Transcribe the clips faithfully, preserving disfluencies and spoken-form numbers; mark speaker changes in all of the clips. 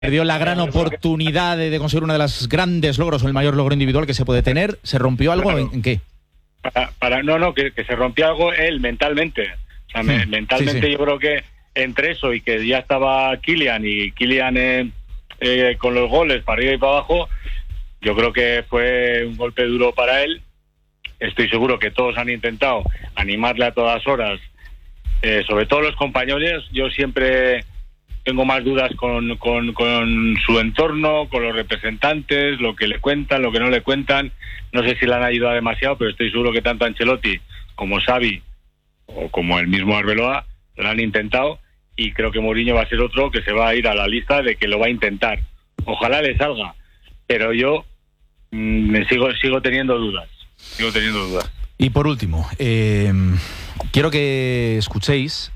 Speaker 1: Perdió la gran oportunidad de, de conseguir uno de los grandes logros o el mayor logro individual que se puede tener. ¿Se rompió algo?
Speaker 2: Claro.
Speaker 1: ¿En, en qué?
Speaker 2: Para, para, no, no, que, que se rompió algo él mentalmente. O sea, me,
Speaker 1: Sí,
Speaker 2: mentalmente
Speaker 1: sí, sí.
Speaker 2: yo creo que entre eso y que ya estaba Kylian y Kylian eh, eh, con los goles para arriba y para abajo, yo creo que fue un golpe duro para él. Estoy seguro que todos han intentado animarle a todas horas, eh, sobre todo los compañeros. Yo siempre tengo más dudas con, con, con su entorno, con los representantes, lo que le cuentan, lo que no le cuentan. No sé si le han ayudado demasiado, pero estoy seguro que tanto Ancelotti como Xavi o como el mismo Arbeloa lo han intentado, y creo que Mourinho va a ser otro que se va a ir a la lista de que lo va a intentar. Ojalá le salga, pero yo mmm, me sigo sigo teniendo dudas, sigo teniendo dudas.
Speaker 1: Y por último, eh, quiero que escuchéis,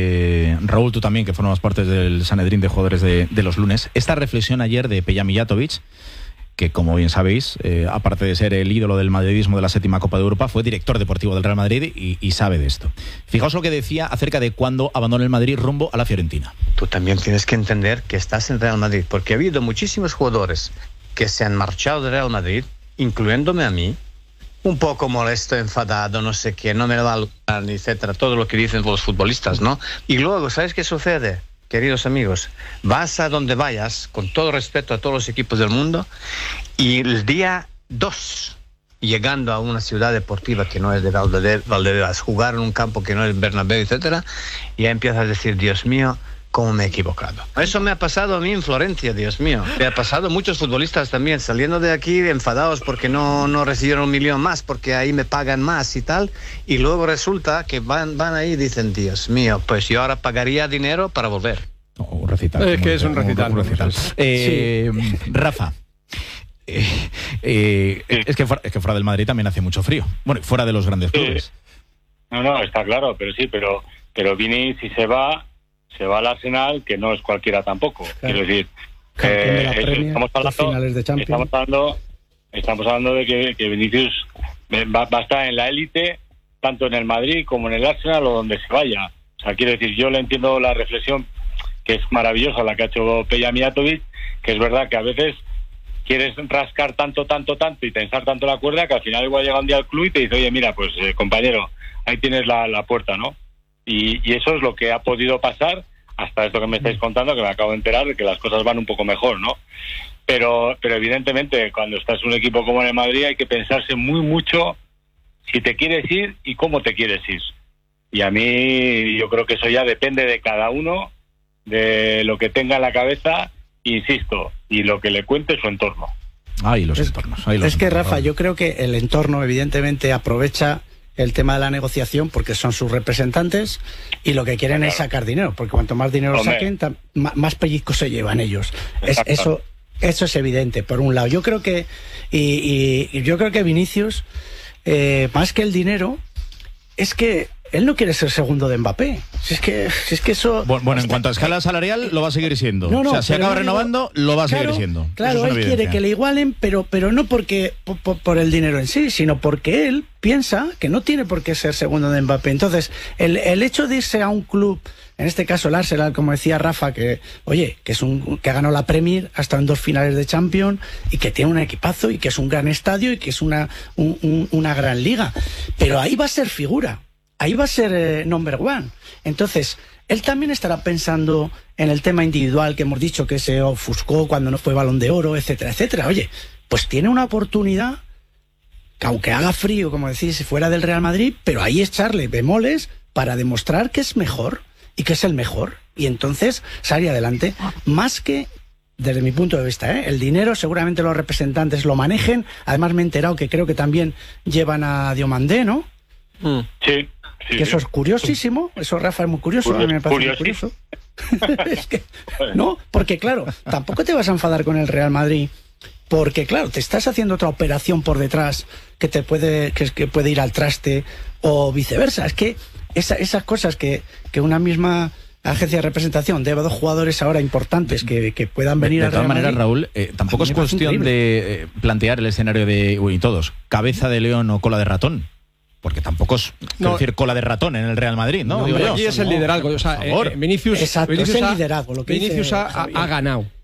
Speaker 1: eh, Raúl, tú también, que formas parte del Sanedrín de jugadores de, de los lunes, esta reflexión ayer de Peja Mijatovic, que como bien sabéis, eh, aparte de ser el ídolo del madridismo de la séptima Copa de Europa, fue director deportivo del Real Madrid y, y sabe de esto. Fijaos lo que decía acerca de cuando abandonó el Madrid rumbo a la Fiorentina.
Speaker 3: Tú también tienes que entender que estás en Real Madrid, porque ha habido muchísimos jugadores que se han marchado de Real Madrid, incluyéndome a mí, un poco molesto, enfadado, no sé qué, no me va a lugar, etcétera, todo lo que dicen los futbolistas, ¿no? Y luego, ¿sabes qué sucede? Queridos amigos, vas a donde vayas, con todo respeto a todos los equipos del mundo, y el día dos, llegando a una ciudad deportiva que no es de Valdebebas, jugar en un campo que no es Bernabéu, etcétera, ya empiezas a decir, Dios mío, cómo me he equivocado. Eso me ha pasado a mí en Florencia, Dios mío. Me ha pasado a muchos futbolistas también, saliendo de aquí enfadados porque no, no recibieron un millón más, porque ahí me pagan más y tal, y luego resulta que van, van ahí y dicen, Dios mío, pues yo ahora pagaría dinero para volver.
Speaker 1: Oh, un recital.
Speaker 4: Es que es un recital.
Speaker 1: Un, un recital. Eh, sí. Rafa, eh, eh, sí. es, que fuera, es que fuera del Madrid también hace mucho frío. Bueno, fuera de los grandes clubes.
Speaker 2: Sí. No, no, está claro, pero sí, pero, pero Vini, si se va... se va al Arsenal, que no es cualquiera tampoco. Claro. Quiero decir, eh, Premier, estamos, hablando, de estamos hablando estamos hablando de que, que Vinicius va, va a estar en la élite, tanto en el Madrid como en el Arsenal o donde se vaya. O sea, quiero decir, yo le entiendo la reflexión, que es maravillosa la que ha hecho Peja Mijatovic, que es verdad que a veces quieres rascar tanto, tanto, tanto y tensar tanto la cuerda que al final igual llega un día al club y te dice, oye, mira, pues eh, compañero, ahí tienes la, la puerta, ¿no? Y, y eso es lo que ha podido pasar hasta esto que me estáis contando, que me acabo de enterar de que las cosas van un poco mejor, ¿no? Pero, pero evidentemente, cuando estás en un equipo como en el Madrid, hay que pensarse muy mucho si te quieres ir y cómo te quieres ir. Y a mí, yo creo que eso ya depende de cada uno, de lo que tenga en la cabeza, insisto, y lo que le cuente su entorno.
Speaker 1: Ay, los
Speaker 5: es,
Speaker 1: entornos. Ay, los
Speaker 5: es que,
Speaker 1: entornos.
Speaker 5: Rafa, yo creo que el entorno, evidentemente, aprovecha el tema de la negociación porque son sus representantes y lo que quieren claro. es sacar dinero, porque cuanto más dinero Hombre. saquen, tam, más pellizcos se llevan ellos. Es, eso, eso es evidente, por un lado. Yo creo que y, y, y yo creo que Vinicius, eh, más que el dinero, es que él no quiere ser segundo de Mbappé. Si es que, si es que eso...
Speaker 1: Bueno, bueno en cuanto a escala salarial, lo va a seguir siendo. No, no, o sea, si acaba no renovando, digo, lo va a
Speaker 5: claro,
Speaker 1: seguir siendo.
Speaker 5: Claro, él evidencia. quiere que le igualen, pero, pero no porque por, por, por el dinero en sí, sino porque él piensa que no tiene por qué ser segundo de Mbappé. Entonces, el, el hecho de irse a un club, en este caso el Arsenal, como decía Rafa, que oye, que es un que ha ganado la Premier, ha estado en dos finales de Champions y que tiene un equipazo y que es un gran estadio y que es una, un, un, una gran liga. Pero ahí va a ser figura. Ahí va a ser eh, number one. Entonces, él también estará pensando en el tema individual que hemos dicho que se ofuscó cuando no fue Balón de Oro, etcétera, etcétera. Oye, pues tiene una oportunidad que aunque haga frío, como decís, fuera del Real Madrid, pero ahí echarle bemoles para demostrar que es mejor y que es el mejor. Y entonces salir adelante. Más que, desde mi punto de vista, ¿eh? el dinero seguramente los representantes lo manejen. Además me he enterado que creo que también llevan a Diomandé, ¿no?
Speaker 2: Mm. Sí. Sí,
Speaker 5: que eso es curiosísimo, eso Rafa es muy curioso, a mí me parece muy curioso. Es que, no, porque claro, tampoco te vas a enfadar con el Real Madrid, porque claro, te estás haciendo otra operación por detrás que te puede, que, que puede ir al traste o viceversa. Es que esa, esas cosas que, que una misma agencia de representación debe a dos jugadores ahora importantes que, que puedan venir
Speaker 1: de,
Speaker 5: a
Speaker 1: de todas maneras, Raúl, eh, tampoco es cuestión increíble. de eh, plantear el escenario de, uy, todos, cabeza de león o cola de ratón. Porque tampoco es no, decir cola de ratón en el Real Madrid, ¿no?
Speaker 4: no
Speaker 1: Digo
Speaker 4: aquí
Speaker 1: yo.
Speaker 4: es el liderazgo. O sea, eh, Vinicius,
Speaker 5: Exacto,
Speaker 4: Vinicius,
Speaker 5: es el
Speaker 4: ha,
Speaker 5: liderazgo, lo que
Speaker 4: Vinicius
Speaker 5: dice,
Speaker 4: ha, ha ganado.